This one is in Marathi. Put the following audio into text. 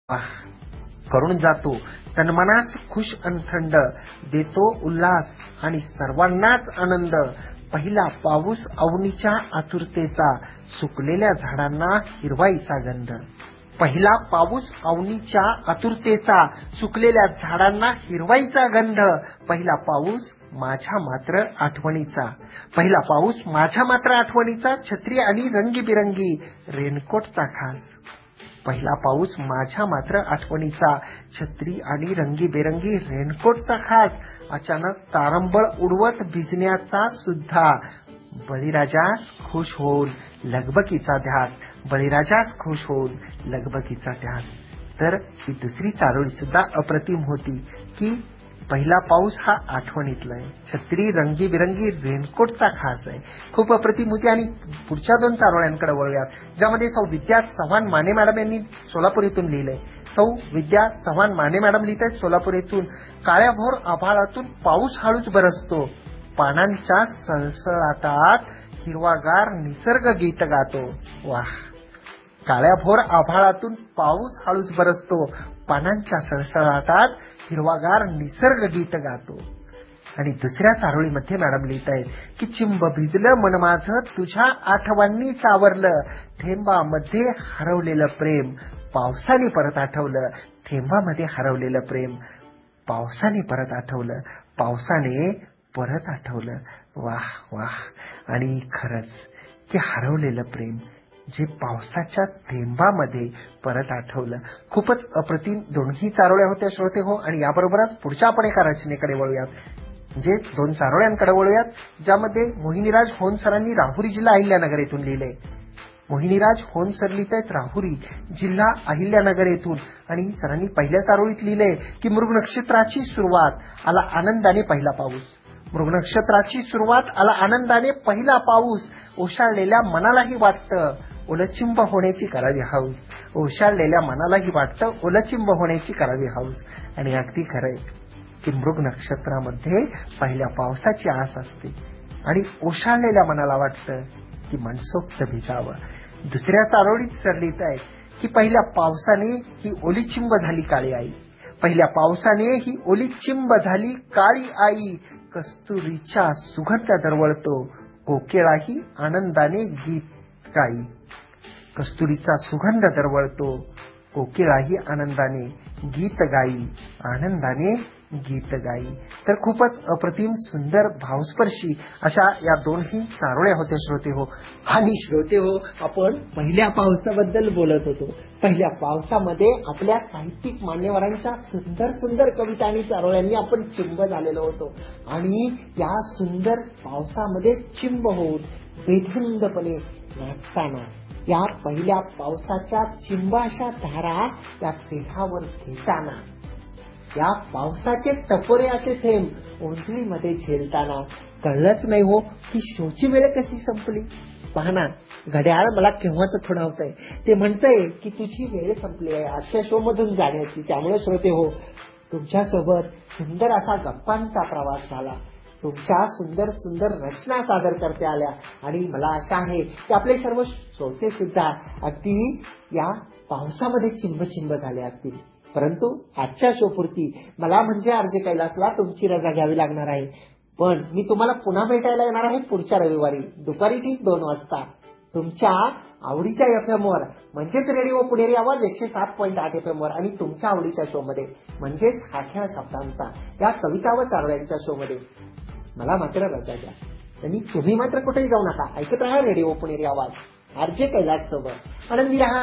आह, करून जातो तनमनाच खुश अन थंड, देतो उल्हास आणि सर्वांनाच आनंद. पहिला पाऊस अवनीच्या आतुरतेचा, सुकलेल्या झाडांना हिरवाईचा गंध. पहिला पाऊस अवनीच्या आतुरतेचा, सुकलेल्या झाडांना हिरवाईचा गंध. पहिला पाऊस माझ्या मात्र आठवणीचा, पहिला पाऊस माझ्या मात्र आठवणीचा, छत्री आणि रंगीबिरंगी रेनकोटचा खास. पहिला पाऊस माझ्या मात्र आठवणीचा, छत्री आणि रंगीबेरंगी रेनकोटचा खास. अचानक तारंबळ उडवत भिजण्याचा सुद्धा, बळीराजास खुश होऊन लगबगीचा ध्यास. बळीराजास खुश होऊन लगबगीचा ध्यास. तर ही दुसरी चारोळी सुद्धा अप्रतिम होती की पहिला पाऊस हा आठवणीतला आहे, छत्री रंगीबिरंगी रेनकोटचा खास आहे. खूप अप्रतिम होती. आणि पुढच्या दोन चारोळ्यांकडे वळूयात, ज्यामध्ये सौ विद्या चव्हाण माने मॅडम यांनी सोलापूर येथून लिहिलंय. सौ विद्या चव्हाण माने मॅडम लिहित आहेत सोलापूर येथून. काळ्याभोर आभाळातून पाऊस हळूच बरसतो, पानांच्या सळसळाटात हिरवागार निसर्ग गीत गातो. वाह! काळ्याभोर आभाळातून पाऊस हळूच बरसतो, पानांच्या सळसळाटात हिरवागार निसर्ग गीत गातो. आणि दुसऱ्या चारोळीमध्ये मॅडम लिहित आहेत की चिंब भिजलं मन माझं तुझ्या आठवणी सावरलं, थेंबामध्ये हरवलेलं प्रेम पावसाने परत आठवलं. थेंबामध्ये हरवलेलं प्रेम पावसाने परत आठवलं, पावसाने परत आठवलं. वाह वाह! आणि खरंच की हरवलेलं प्रेम जे पावसाच्या थेंबामध्ये परत आठवलं. खूपच अप्रतिम दोन्ही चारोळ्या होत्या श्रोते हो. आणि याबरोबरच पुढच्या आपण एका रचनेकडे वळूयात, म्हणजे दोन चारोळ्यांकडे वळूयात, ज्यामध्ये मोहिनीराज होन सरांनी राहुरी जिल्हा अहिल्यानगर येथून लिहिलंय. मोहिनीराज होन सर लिहित आहेत राहुरी जिल्हा अहिल्यानगर येथून. आणि सरांनी पहिल्या चारोळीत लिहिलंय की मृग नक्षत्राची सुरुवात, आला आनंदाने पहिला पाऊस. मृग नक्षत्राची सुरुवात, आला आनंदाने पहिला पाऊस. ओशाळलेल्या मनालाही वाटतं ओलचिंब होण्याची करावी हौस. ओशाळलेल्या मनालाही वाटतं ओलचिंब होण्याची करावी हौस. आणि अगदी खरंय की मृग नक्षत्रामध्ये पहिल्या पावसाची आस असते आणि ओशाळलेल्या मनाला वाटतं की मनसोक्त भिजावं. दुसऱ्या चारोळीत सर लिहित आहेत की पहिल्या पावसाने ही ओली चिंब झाली काळी आई. पहिल्या पावसाने ही ओली चिंब झाली काळी आई. कस्तुरीच्या सुगंध दरवळतो, कोकिळाही आनंदाने गीत गाई. कस्तुरीचा सुगंध दरवळतो, कोकिळाही आनंदाने गीत गाई, आनंदाने गीत गाई. तर खूपच अप्रतिम सुंदर भावस्पर्शी अशा या दोन्ही चारोळ्या होत्या श्रोते हो. आणि श्रोते हो, आपण पहिल्या पावसाबद्दल बोलत होतो. पहिल्या पावसामध्ये आपल्या साहित्यिक मान्यवरांच्या सुंदर सुंदर कविता आणि चारोळ्यांनी आपण चिंब झालेलो होतो. आणि या सुंदर पावसामध्ये चिंब होऊन बेधुंदपणे नाचताना या पहिल्या पावसाच्या चिंबाशा धारा त्या देहावर घेताना, या पावसाचे टपोरे असे थेंब ओंजळीमध्ये झेलताना कळलंच नाही हो की शोची वेळ कशी संपली. पहा ना, घड्याळ मला केव्हाच थोडावतंय, ते म्हणतंय की तुझी वेळ संपली आहे आजच्या शो मधून जाण्याची. त्यामुळे श्रोते हो, तुमच्यासोबत सुंदर असा गप्पांचा प्रवास झाला, तुमच्या सुंदर सुंदर रचना सादर करते आल्या. आणि मला आशा आहे की आपले सर्व श्रोते सुद्धा अगदी या पावसामध्ये चिंब झाले असतील. परंतु आजच्या शोपुरती मला म्हणजे आरजे कैलासला तुमची रजा घ्यावी लागणार आहे. पण मी तुम्हाला पुन्हा भेटायला येणार आहे पुढच्या रविवारी दुपारी ठीक 2 वाजता तुमच्या आवडीच्या FM वर, म्हणजेच रेडिओ पुणेरी आवाज 107.8 FM वर. आणि तुमच्या आवडीच्या शो मध्ये, म्हणजेच हा खेळ शब्दांचा या कविता व चारोळ्यांच्या शो मध्ये. मला मात्र रजा द्या आणि तुम्ही मात्र कुठेही जाऊ नका. ऐकत राहा रेडिओ पुणेरी आवाज आरजे कैलास सोबत. आनंदी राहा.